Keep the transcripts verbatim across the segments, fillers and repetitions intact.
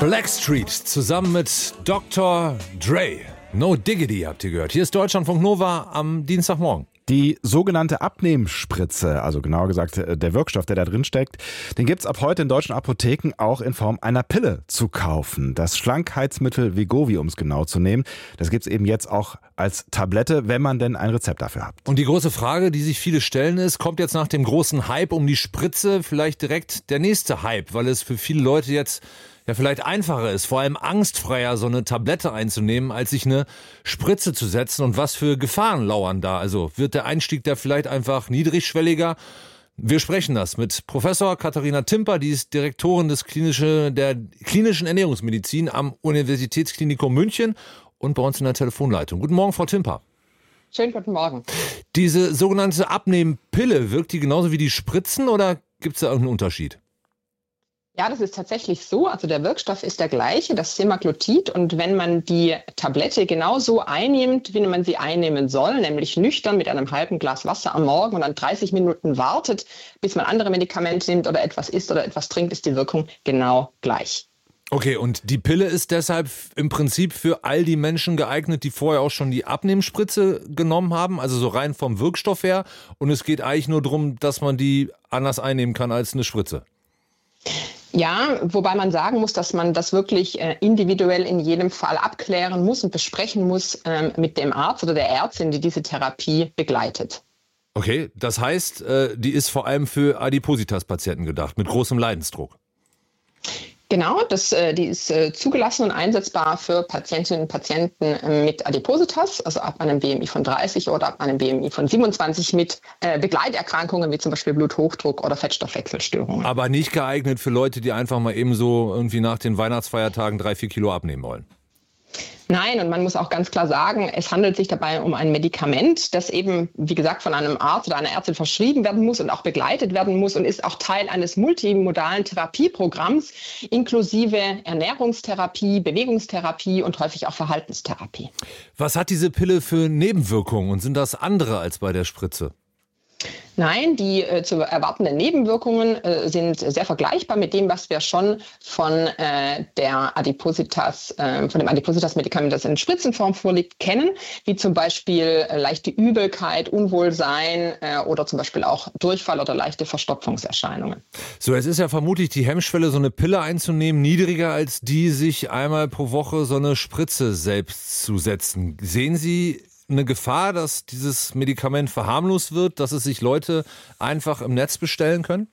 Blackstreet zusammen mit Doktor Dre. No Diggity habt ihr gehört. Hier ist Deutschlandfunk Nova am Dienstagmorgen. Die sogenannte Abnehmspritze, also genauer gesagt der Wirkstoff, der da drin steckt, den gibt's ab heute in deutschen Apotheken auch in Form einer Pille zu kaufen. Das Schlankheitsmittel Wegovy, um es genau zu nehmen, das gibt's eben jetzt auch als Tablette, wenn man denn ein Rezept dafür hat. Und die große Frage, die sich viele stellen, ist, kommt jetzt nach dem großen Hype um die Spritze vielleicht direkt der nächste Hype, weil es für viele Leute jetzt ja vielleicht einfacher ist, vor allem angstfreier so eine Tablette einzunehmen, als sich eine Spritze zu setzen. Und was für Gefahren lauern da? Also wird der Einstieg da vielleicht einfach niedrigschwelliger? Wir sprechen das mit Professor Katharina Timper, die ist Direktorin des klinische, der klinischen Ernährungsmedizin am Universitätsklinikum München und bei uns in der Telefonleitung. Guten Morgen, Frau Timper. Schönen guten Morgen. Diese sogenannte Abnehmpille, wirkt die genauso wie die Spritzen oder gibt es da irgendeinen Unterschied? Ja, das ist tatsächlich so. Also der Wirkstoff ist der gleiche, das Semaglutid. Und wenn man die Tablette genauso einnimmt, wie man sie einnehmen soll, nämlich nüchtern mit einem halben Glas Wasser am Morgen und dann dreißig Minuten wartet, bis man andere Medikamente nimmt oder etwas isst oder etwas trinkt, ist die Wirkung genau gleich. Okay, und die Pille ist deshalb im Prinzip für all die Menschen geeignet, die vorher auch schon die Abnehmspritze genommen haben, also so rein vom Wirkstoff her. Und es geht eigentlich nur darum, dass man die anders einnehmen kann als eine Spritze. Ja, wobei man sagen muss, dass man das wirklich äh, individuell in jedem Fall abklären muss und besprechen muss ähm, mit dem Arzt oder der Ärztin, die diese Therapie begleitet. Okay, das heißt, äh, die ist vor allem für Adipositas-Patienten gedacht, mit großem Leidensdruck. Genau, das, äh, die ist äh, zugelassen und einsetzbar für Patientinnen und Patienten äh, mit Adipositas, also ab einem B M I von dreißig oder ab einem B M I von siebenundzwanzig mit äh, Begleiterkrankungen wie zum Beispiel Bluthochdruck oder Fettstoffwechselstörungen. Aber nicht geeignet für Leute, die einfach mal eben so irgendwie nach den Weihnachtsfeiertagen drei, vier Kilo abnehmen wollen. Nein, und man muss auch ganz klar sagen, es handelt sich dabei um ein Medikament, das eben, wie gesagt, von einem Arzt oder einer Ärztin verschrieben werden muss und auch begleitet werden muss und ist auch Teil eines multimodalen Therapieprogramms, inklusive Ernährungstherapie, Bewegungstherapie und häufig auch Verhaltenstherapie. Was hat diese Pille für Nebenwirkungen und sind das andere als bei der Spritze? Nein, die äh, zu erwartenden Nebenwirkungen äh, sind sehr vergleichbar mit dem, was wir schon von äh, der Adipositas, äh, von dem Adipositas-Medikament, das in Spritzenform vorliegt, kennen, wie zum Beispiel äh, leichte Übelkeit, Unwohlsein äh, oder zum Beispiel auch Durchfall oder leichte Verstopfungserscheinungen. So, es ist ja vermutlich die Hemmschwelle, so eine Pille einzunehmen, niedriger als die, sich einmal pro Woche so eine Spritze selbst zu setzen. Sehen Sie eine Gefahr, dass dieses Medikament verharmlost wird, dass es sich Leute einfach im Netz bestellen können?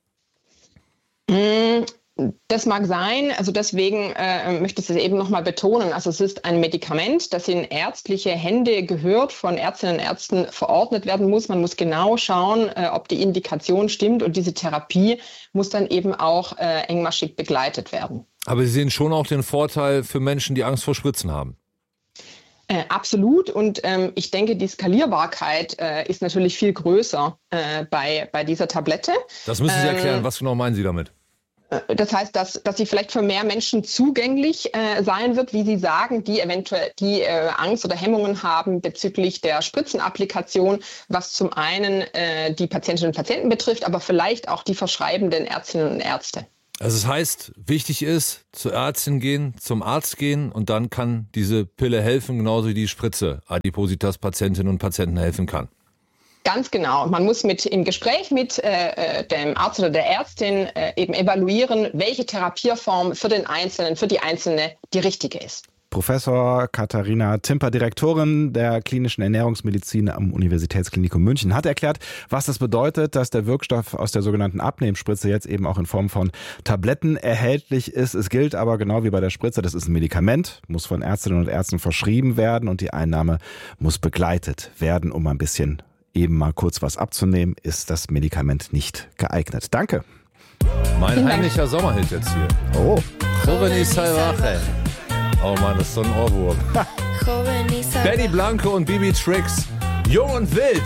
Das mag sein, also deswegen äh, möchte ich es eben nochmal betonen. Also es ist ein Medikament, das in ärztliche Hände gehört, von Ärztinnen und Ärzten verordnet werden muss. Man muss genau schauen, äh, ob die Indikation stimmt und diese Therapie muss dann eben auch äh, engmaschig begleitet werden. Aber Sie sehen schon auch den Vorteil für Menschen, die Angst vor Spritzen haben. Äh, absolut. Und ähm, ich denke, die Skalierbarkeit äh, ist natürlich viel größer äh, bei, bei dieser Tablette. Das müssen Sie ähm, erklären. Was genau meinen Sie damit? Äh, das heißt, dass, dass sie vielleicht für mehr Menschen zugänglich äh, sein wird, wie Sie sagen, die eventuell die äh, Angst oder Hemmungen haben bezüglich der Spritzenapplikation, was zum einen äh, die Patientinnen und Patienten betrifft, aber vielleicht auch die verschreibenden Ärztinnen und Ärzte. Also es heißt, wichtig ist, zur Ärztin gehen, zum Arzt gehen und dann kann diese Pille helfen, genauso wie die Spritze Adipositas-Patientinnen und Patienten helfen kann. Ganz genau. Man muss mit im Gespräch mit äh, dem Arzt oder der Ärztin äh, eben evaluieren, welche Therapieform für den Einzelnen, für die Einzelne die richtige ist. Professor Katharina Timper, Direktorin der klinischen Ernährungsmedizin am Universitätsklinikum München, hat erklärt, was das bedeutet, dass der Wirkstoff aus der sogenannten Abnehmspritze jetzt eben auch in Form von Tabletten erhältlich ist. Es gilt aber genau wie bei der Spritze, das ist ein Medikament, muss von Ärztinnen und Ärzten verschrieben werden und die Einnahme muss begleitet werden, um ein bisschen eben mal kurz was abzunehmen, ist das Medikament nicht geeignet. Danke. Mein heimlicher Sommerhit jetzt hier. Oh. Joven y Salvaje. Oh Mann, das ist so ein Ohrwurm. Benny Blanco und Bibi Tricks. Jung und wild.